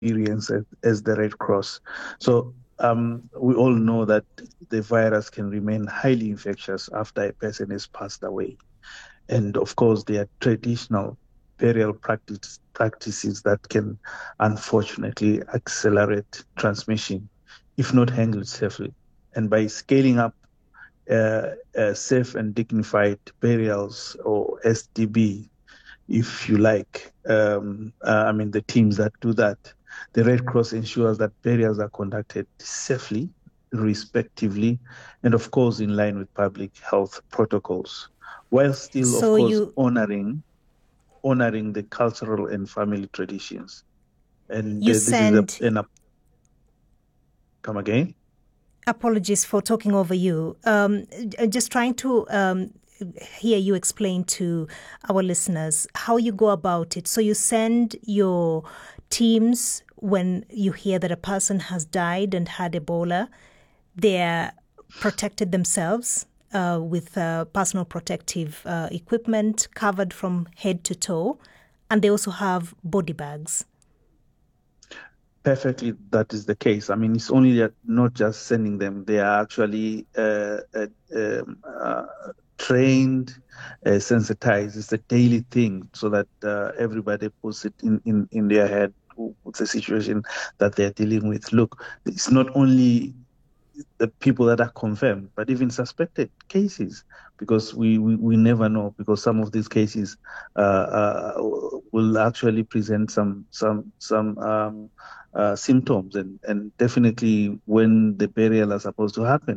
experience as the Red Cross. So we all know that the virus can remain highly infectious after a person has passed away. And of course, there are traditional burial practices that can unfortunately accelerate transmission if not handled safely. And by scaling up safe and dignified burials, or SDB, if you like, the teams that do that, the Red Cross ensures that burials are conducted safely, respectively, and of course in line with public health protocols, while still, of So course, you honoring the cultural and family traditions. And you this is send come again. apologies for talking over you. Just trying to hear you explain to our listeners how you go about it. So you send your teams when you hear that a person has died and had Ebola. They're protected themselves with personal protective equipment covered from head to toe, and they also have body bags. Perfectly, that is the case. I mean, it's only that not just sending them; they are actually trained, sensitized. It's a daily thing, so that everybody puts it in their head. What's the situation that they're dealing with? Look, it's not only the people that are confirmed, but even suspected cases, because we never know, because some of these cases will actually present some symptoms, and definitely when the burial are supposed to happen,